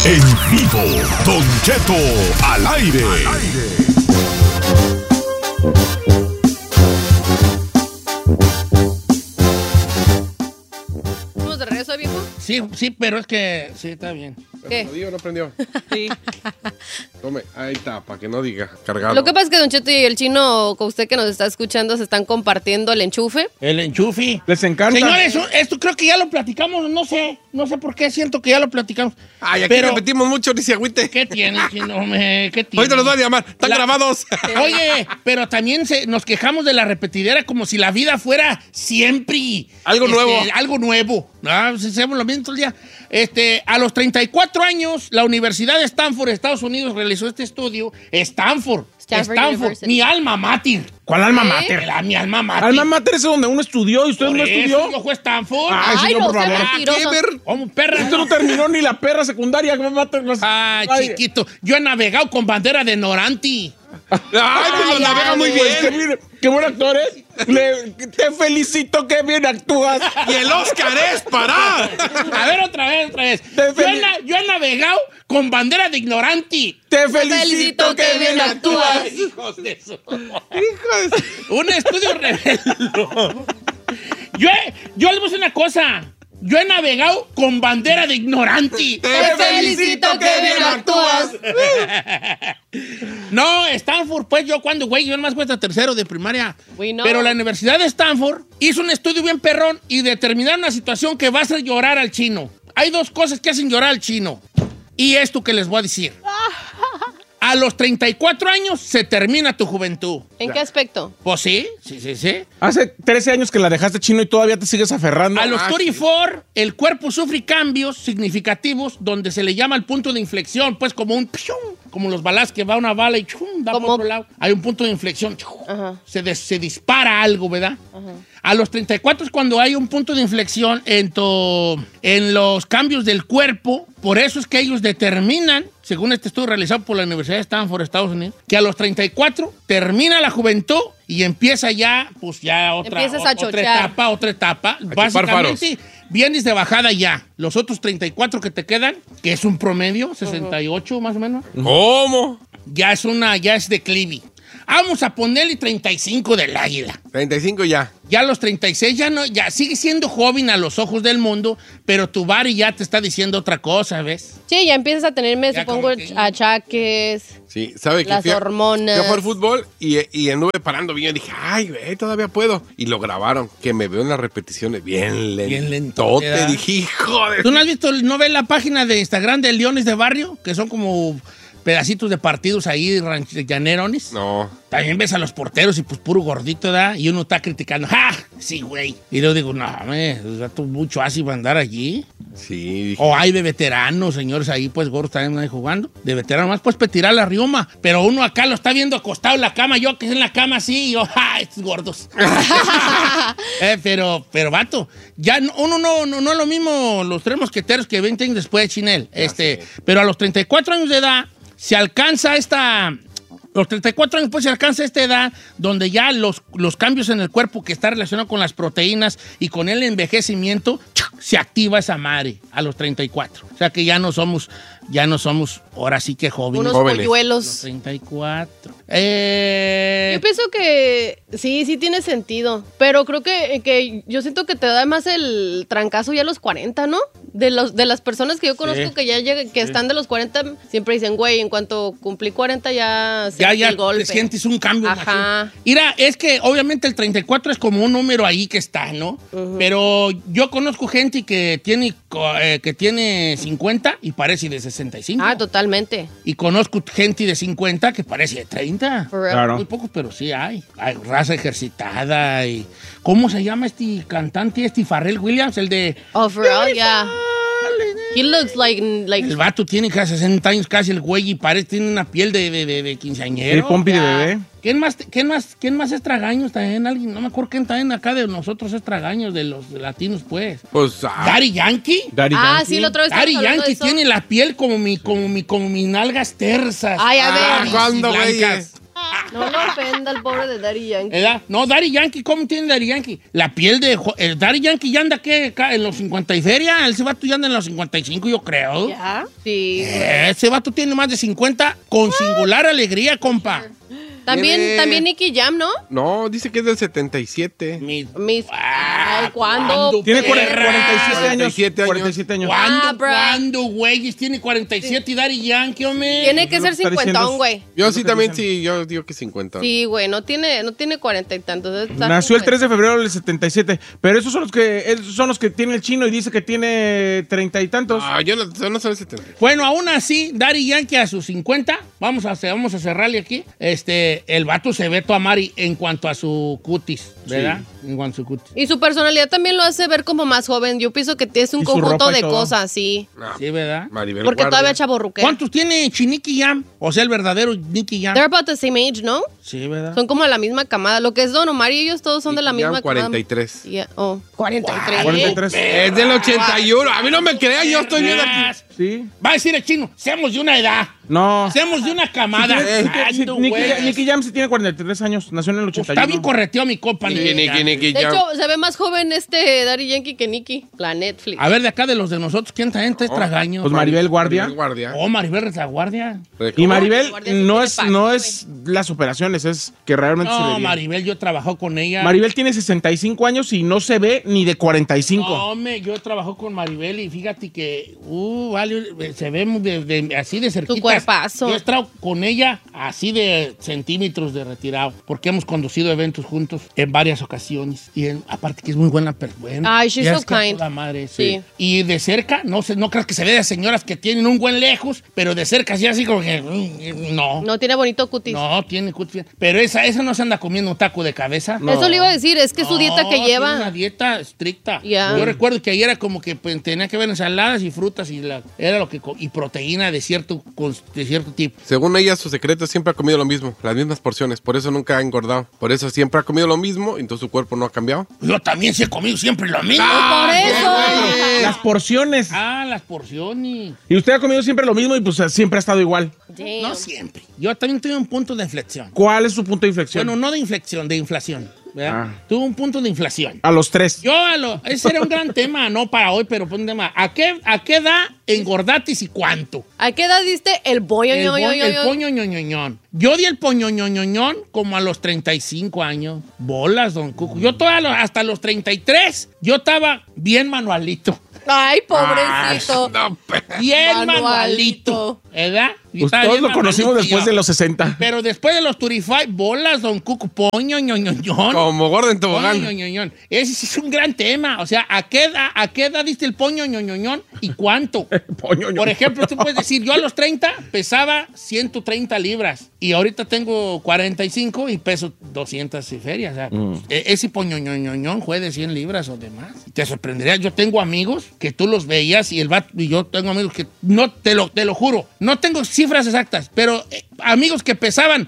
En vivo, Don Cheto al aire. ¿Estamos de regreso, viejo? Sí, pero es que... Sí, está bien. ¿Qué? ¿Prendió o no prendió? Sí. Tome, ahí está, para que no diga, cargado. Lo que pasa es que Don Cheto y el chino, con usted que nos está escuchando, se están compartiendo el enchufe. El enchufe. Les encanta. Señores, esto creo que ya lo platicamos, no sé por qué siento que ya lo platicamos. Ay, aquí pero, repetimos mucho, ni se agüite. ¿qué tiene, chino? ¿Qué tiene? Ahorita los voy a llamar, están grabados. Oye, pero también nos quejamos de la repetidera como si la vida fuera siempre Algo nuevo. Algo nuevo. No, pues hacemos lo mismo todo el día. A los 34 años, la Universidad de Stanford, Estados Unidos, realizó este estudio. Stanford, University. mi alma mater. ¿Cuál alma mater? Mi alma mater. Alma mater es donde uno estudió y usted Por no eso estudió. yo fue Stanford. Ay, Ay, señor, no, por sea favor. mentiroso. ¿Cómo, perra? Usted no terminó ni la perra secundaria. Ay, chiquito. Yo he navegado con bandera de Ignoranti. Ay, pues lo navega muy Pues, bien. mire, qué buen actor es. Te felicito, que bien actúas. Y el Oscar es para. A ver, otra vez. Yo he navegado con bandera de Ignoranti. Te felicito, que bien actúas. Hijos de su... Un estudio reveló. Yo les voy a decir una cosa. Yo he navegado con bandera de Ignoranti. Te felicito, que bien actúas. No, Stanford, pues yo nomás cuesta tercero de primaria. We know. Pero la Universidad de Stanford hizo un estudio bien perrón y determinaron una situación que va a hacer llorar al chino. Hay dos cosas que hacen llorar al chino. Y esto que les voy a decir. A los 34 años se termina tu juventud. ¿En qué aspecto? Pues sí. Hace 13 años que la dejaste, chino, y todavía te sigues aferrando. A los 34, el cuerpo sufre cambios significativos donde se le llama el punto de inflexión, pues como un pium, como los balas que va una bala y chum, da por otro lado. Hay un punto de inflexión. Ajá. Se dispara algo, ¿verdad? Ajá. A los 34 es cuando hay un punto de inflexión en los cambios del cuerpo. Por eso es que ellos determinan, según este estudio realizado por la Universidad de Stanford, Estados Unidos, que a los 34 termina la juventud y empieza ya, pues ya otra etapa. Básicamente, vienes de bajada ya. Los otros 34 que te quedan, que es un promedio, 68 más o menos, ¿Cómo? ya es declive. Vamos a ponerle 35 del águila. 35 ya. Ya a los 36 ya sigue siendo joven a los ojos del mundo, pero tu body ya te está diciendo otra cosa, ¿ves? Sí, ya empiezas a tenerme, Ya supongo, como que- achaques. Sí, ¿sabe que Las hormonas. Fui a jugar fútbol y anduve parando bien. Dije, ay, güey, todavía puedo. Y lo grabaron, que me veo en las repeticiones bien lentote. ¿verdad? Dije, hijo de... ¿Tú no ves la página de Instagram de Leones de Barrio? Que son como pedacitos de partidos ahí, llanerones. No. También ves a los porteros y pues puro gordito, ¿da? Y uno está criticando, ¡ja! Sí, güey. Y yo digo, no, mucho así va a andar allí. Sí, dije, O hay de veteranos, señores, ahí pues gordos también ahí jugando. De veteranos más pues para tirar la rioma. Pero uno acá lo está viendo acostado en la cama, yo que es en la cama así, y yo, ¡ja! Estos gordos. Pero, vato, ya uno no es lo mismo los tres mosqueteros que 20 años después de Chinel. Pero a los 34 años de edad se alcanza los 34 años pues se alcanza esta edad donde ya los cambios en el cuerpo que está relacionado con las proteínas y con el envejecimiento, se activa esa madre a los 34. O sea que ya no somos ahora sí que jóvenes. Unos Jóvenes. Los polluelos. 34. Yo pienso que sí tiene sentido, pero creo que yo siento que te da más el trancazo ya a los 40, ¿no? De las personas que yo conozco que ya que están de los 40, siempre dicen, güey, en cuanto cumplí 40 ya sentí el golpe. te sientes un cambio. Ajá. machín. Mira, es que obviamente el 34 es como un número ahí que está, ¿no? Pero yo conozco gente que tiene 50 y parece de 65. Ah, totalmente. Y conozco gente de 50 que parece de 30. For real. Claro. Muy pocos, pero sí hay. Hay raza ejercitada y... ¿Cómo se llama este cantante, Pharrell Williams? El de... Oh, for real, yeah. He looks like El vato tiene casi 60 años casi el güey y tiene una piel de quinceañero. El pompi de Ya. bebé. ¿Quién más es tragaños también? Alguien, no me acuerdo quién también acá de nosotros es tragaños, de los latinos, pues. pues, Daddy Yankee. Daddy Yankee. Sí, la otra vez Daddy estábamos hablando de Yankee eso. tiene la piel como mis nalgas tersas. Ay, a ver. claras y ¿cuándo, blancas. güeyes? No lo ofenda al pobre de Daddy Yankee. ¿Verdad? No, Daddy Yankee, ¿cómo tiene Daddy Yankee? La piel de... El Daddy Yankee ya anda, ¿qué? En los 50 y feria. Ese vato ya anda en los 55, yo creo. ¿Ya? Sí. Ese vato tiene más de 50 con singular alegría, compa. También Nicky Jam, ¿no? No, dice que es del 77. ¿Cuándo? Tiene perra? 47 años. 47 años. 47 años. ¿Cuándo, güeyes? Tiene 47 y Daddy Yankee, hombre. Tiene que ser Lo que está diciendo cincuentón, güey. Yo sí también, sí, yo digo que 50. Sí, güey, no tiene 40 y tantos. Nació el 3 de febrero del 77. Pero esos son los que tiene el chino y dice que tiene 30 y tantos. Ah, yo no soy el 70. Bueno, aún así, Daddy Yankee a sus 50, vamos a cerrarle aquí. El vato se ve toda Mari en cuanto a su cutis, ¿verdad? Sí. En cuanto a su cutis. Y su personalidad también lo hace ver como más joven. Yo pienso que es un conjunto de cosas, sí. No, Sí, ¿verdad? Maribel Porque Guardia. todavía chavorruquea. ¿Cuántos tiene Nicky Jam? O sea, el verdadero Nicky Jam. They're about the same age, ¿no? Sí, ¿verdad? Son como de la misma camada. Lo que es Don Omar y ellos todos son de la Nicky Jam, misma camada. 43. Yeah. Oh, 43. 43. Es del 81. A mí no me crean, yo estoy bien aquí. Sí. Va a decir el chino, seamos de una edad. No. Seamos de una camada. Sí, Ando, Nicky güey. Jam sí tiene 43 años. Nació en el 81. Está bien correteado mi compa. Nicky De Jam. hecho, se ve más joven Daddy Yankee que Nicky. La Netflix. A ver, de acá de los de nosotros, ¿quién también está tragaño? Pues Maribel Guardia. Maribel Guardia. Oh, Maribel Retaguardia. Y Maribel Guardia sí no tiene es, pacto, no güey. es las operaciones, es que realmente se ve No, bien. Maribel, yo trabajo con ella. Maribel tiene 65 años y no se ve ni de 45. No, hombre, yo trabajo con Maribel y fíjate que, vale, se ve así de cerquita. Tu cuerpazo. Yo he estado con ella así de centímetros de retirado, porque hemos conducido eventos juntos en varias ocasiones. Y aparte que es muy buena persona. Ay, she's so kind. Madre, Sí. Y de cerca, no creas que se ve de señoras que tienen un buen lejos, pero de cerca sí así como que, no. No tiene bonito cutis. No, tiene cutis. Pero esa no se anda comiendo un taco de cabeza. No. Eso le iba a decir, es que su dieta que Tiene lleva. una dieta estricta. Ya. Yo recuerdo que ayer era como que pues, tenía que ver ensaladas y frutas era lo que y proteína de cierto tipo. Según ella, su secreto siempre ha comido lo mismo, las mismas porciones. Por eso nunca ha engordado. Por eso siempre ha comido lo mismo, entonces su cuerpo no ha cambiado. Yo también sí he comido siempre lo mismo. Por eso. Las porciones. Las porciones. Y usted ha comido siempre lo mismo y pues siempre ha estado igual. Damn. No siempre. Yo también tuve un punto de inflexión. ¿Cuál es su punto de inflexión? Bueno, no de inflexión, de inflación. ¿verdad? Tuve un punto de inflación. A los 3. Ese era un gran tema, no para hoy, pero fue un tema. ¿A qué edad engordatis y cuánto? ¿A qué edad diste el pollo? El poño ñoñoñón. Yo di el poño ñoñoñón como a los 35 años. Bolas, don Cuco. Yo hasta los 33, yo estaba bien manualito. Ay, pobrecito. No, Bien manualito. ¿Verdad? Pues todos lo conocimos después de los 60. Pero después de los 35, bolas, don Cuco, poño ñoñoñón. como gordo en tobogán. Poño ñoñoñón. Ese sí es un gran tema. O sea, ¿a qué edad diste el poño ñoñoñón y cuánto? Por ejemplo, tú puedes decir, yo a los 30 pesaba 130 libras y ahorita tengo 45 y peso 200 y ferias. O sea, ese poño ñoñoñón fue de 100 libras o demás. Te sorprendería. Yo tengo amigos que tú los veías y yo tengo amigos que no, te lo juro, no tengo cifras exactas, pero amigos que pesaban